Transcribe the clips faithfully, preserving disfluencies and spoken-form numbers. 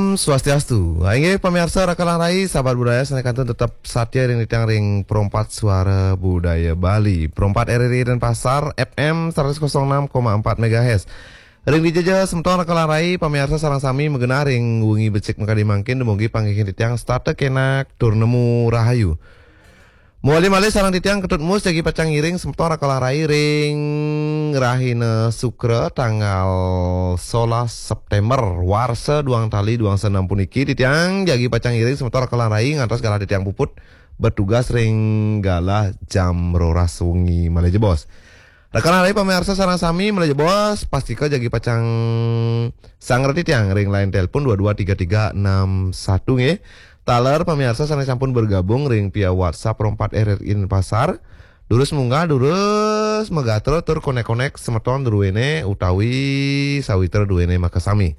Om Swastiastu. Inggih pemirsa rakalang rai sahabat budaya sanekantun tetap satya ring ditang ring perompat suara budaya Bali. Perompat R R I dan Pasar F M seratus enam koma empat megahertz. Ring dijajah sementara rakalang rai pemirsa sarang sami mengenah ring wengi becik mengkadi mangkin dumugi panggihin ditang starte kenak tur nemu rahayu. Muali malih sarang titiang ketut mus jagi pacang ngiring sementara rakalang rai ring rahina sukra tanggal sebelas September warsa duang tali duang senam puniki titiang jagi pacang ngiring sementara rakalang rai ngantos galah titiang puput bertugas ring galah jam roras wengi malih jebos. Rakalang rai pamirsa sareng sami malih jebos pastika jagi pacang sangre titiang ring lain telepon dua dua tiga tiga enam satu nggih. Taler pemirsa sana sampun bergabung ring via WhatsApp perompat R R I Pasar. Durus munggah durus megatro tur konek-konek semeton duwene utawi sawiter duwene makasami.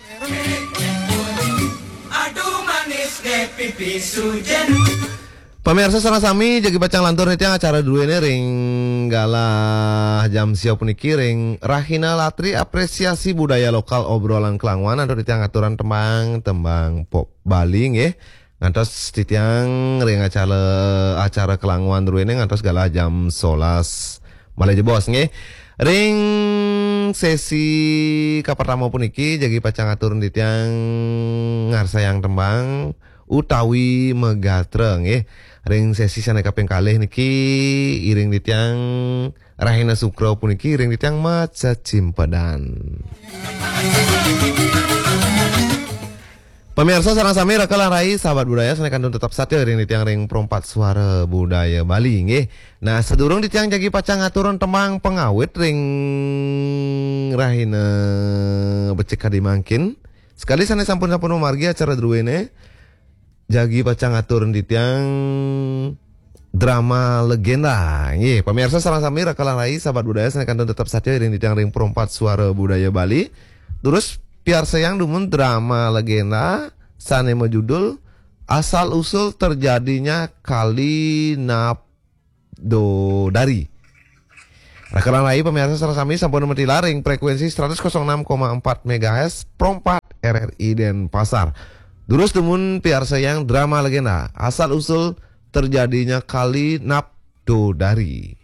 Aduh manis de pipi sujen. Pemirsa sana sami jagi bacang lantur nitiang acara duwene ring galah jam siau puniki ring rahina latri apresiasi budaya lokal obrolan kelangwan atau nitiang aturan tembang tembang pop Bali nggih. Ngantos titiang ring acara acara kelangwan duwene ngantos galah jam sebelas malih jebos nggih. Ring sesi kapertama puniki jagi pacang atur titiang ngarsayang tembang utawi megatre nggih. Ring sesi sana kaping kalih niki iring titiang rahina sukra puniki iring titiang maca cimpadan. Pemirsa sareng sami rakalang rai sahabat budaya sanekantun tetap satya ring ditiang ring perompat suara budaya Bali nggih. Nah, sedurung ditiang jagi pacang aturan tembang pengawit ring rahina becik kadi mangkin. Sekali sana sampun-sampun margi acara druwene jagi pacang aturan ditiang drama legenda nggih. Pemirsa sareng sami rakalang rai sahabat budaya sanekantun tetap satya ring ditiang ring perompat suara budaya Bali. Terus piar sayang dumun drama legenda sanema judul asal usul terjadinya kali nabdo dari. Rakalang rai pemirsa sareng sami sampun metilar ring frekuensi seratus enam koma empat megahertz perompat R R I dan Pasar. Durus dumun piar sayang drama legenda asal usul terjadinya kali nabdo dari.